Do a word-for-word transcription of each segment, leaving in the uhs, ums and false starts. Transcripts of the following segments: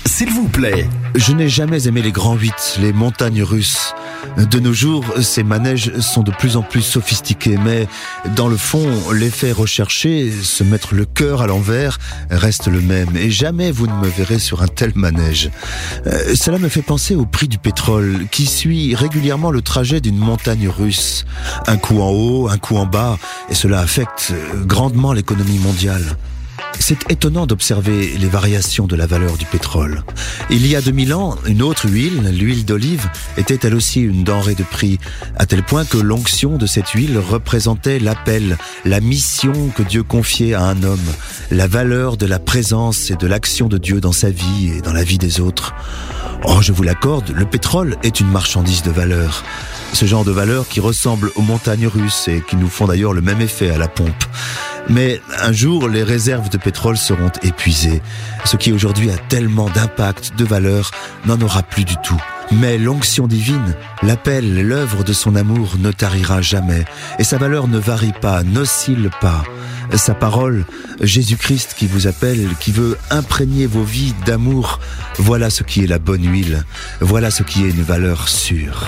s'il vous plaît. Je n'ai jamais aimé les grands huit, les montagnes russes. De nos jours, ces manèges sont de plus en plus sophistiqués, mais dans le fond, l'effet recherché, se mettre le cœur à l'envers, reste le même. Et jamais vous ne me verrez sur un tel manège. Euh, cela me fait penser au prix du pétrole, qui suit régulièrement le trajet d'une montagne russe. Un coup en haut, un coup en bas, et cela affecte grandement l'économie mondiale. C'est étonnant d'observer les variations de la valeur du pétrole. Il y a deux mille ans, une autre huile, l'huile d'olive, était elle aussi une denrée de prix, à tel point que l'onction de cette huile représentait l'appel, la mission que Dieu confiait à un homme, la valeur de la présence et de l'action de Dieu dans sa vie et dans la vie des autres. Oh, je vous l'accorde, le pétrole est une marchandise de valeur. Ce genre de valeur qui ressemble aux montagnes russes et qui nous font d'ailleurs le même effet à la pompe. Mais un jour, les réserves de pétrole seront épuisées. Ce qui aujourd'hui a tellement d'impact, de valeur, n'en aura plus du tout. Mais l'onction divine, l'appel, l'œuvre de son amour ne tarira jamais. Et sa valeur ne varie pas, n'oscille pas. Sa parole, Jésus-Christ qui vous appelle, qui veut imprégner vos vies d'amour, voilà ce qui est la bonne huile. Voilà ce qui est une valeur sûre.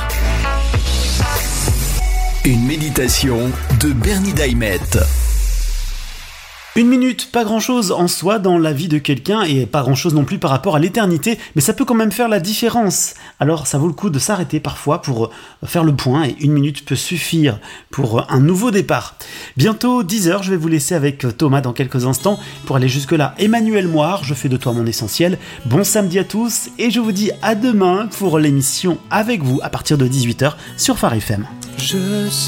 Une méditation de Bernie Daimet. Une minute, pas grand-chose en soi dans la vie de quelqu'un et pas grand-chose non plus par rapport à l'éternité, mais ça peut quand même faire la différence. Alors ça vaut le coup de s'arrêter parfois pour faire le point et une minute peut suffire pour un nouveau départ. Bientôt dix heures, je vais vous laisser avec Thomas dans quelques instants. Pour aller jusque-là, Emmanuel Moire, je fais de toi mon essentiel. Bon samedi à tous et je vous dis à demain pour l'émission avec vous à partir de dix-huit heures sur Phare F M. Je